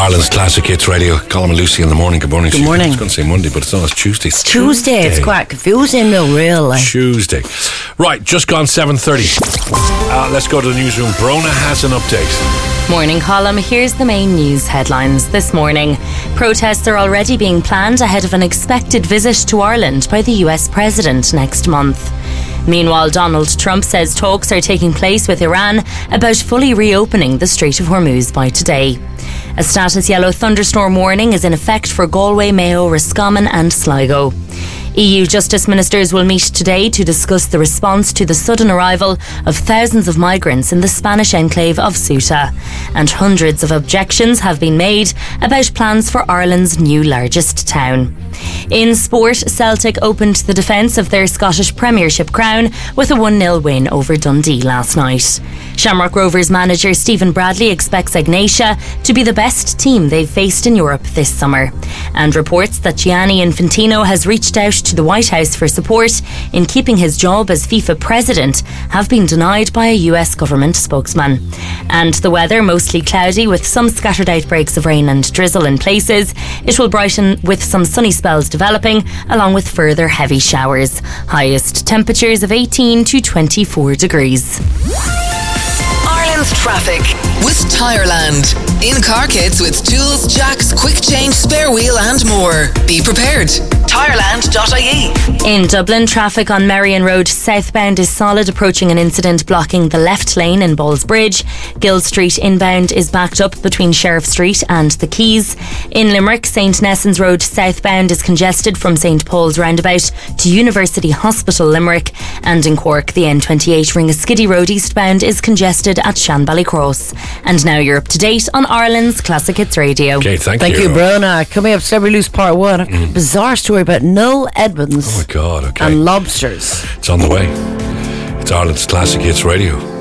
Ireland's Classic Hits Radio. Colin and Lucy in the morning. Good morning. Good morning. I was going to say Monday, but it's not. It's Tuesday. It's Tuesday. It's quite confusing though, really. Tuesday. Right, just gone 7:30. Let's go to the newsroom. Brona has an update. Morning column. Here's the main news headlines this morning. Protests are already being planned ahead of an expected visit to Ireland by the US President next month. Meanwhile, Donald Trump says talks are taking place with Iran about fully reopening the Strait of Hormuz by today. A status yellow thunderstorm warning is in effect for Galway, Mayo, Roscommon and Sligo. EU Justice Ministers will meet today to discuss the response to the sudden arrival of thousands of migrants in the Spanish enclave of Ceuta. And hundreds of objections have been made about plans for Ireland's new largest town. In sport, Celtic opened the defence of their Scottish Premiership crown with a 1-0 win over Dundee last night. Shamrock Rovers manager Stephen Bradley expects Ignatia to be the best team they've faced in Europe this summer. And reports that Gianni Infantino has reached out to the White House for support in keeping his job as FIFA president have been denied by a US government spokesman. And the weather, mostly cloudy with some scattered outbreaks of rain and drizzle in places. It will brighten with some sunny spells developing along with further heavy showers. Highest temperatures of 18 to 24 degrees. Ireland's traffic with Tireland. In-car kits with tools, jacks, quick change, spare wheel and more. Be prepared. Tireland.ie. In Dublin, traffic on Merrion Road southbound is solid, approaching an incident blocking the left lane in Ballsbridge. Gill Street inbound is backed up between Sheriff Street and the Quays. In Limerick, St Nessans Road southbound is congested from St Paul's roundabout to University Hospital Limerick. And in Cork, the N28 Ringaskiddy Road eastbound is congested at Shanballycross. And now you're up to date on Ireland's Classic Hits Radio. Okay, thank Thank you, Brona. Coming up, Celebrity News Part 1. A bizarre story about Noel Edmonds Oh my God, okay. and lobsters. It's on the way. It's Ireland's Classic Hits Radio.